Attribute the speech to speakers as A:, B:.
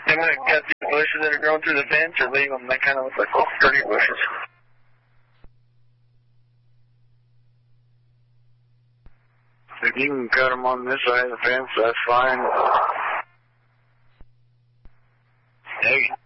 A: I'm going to cut these bushes that are growing through the fence or leave them. They kind of look like little sturdy bushes.
B: If you can cut them on this side of the fence, that's fine.
A: Hey.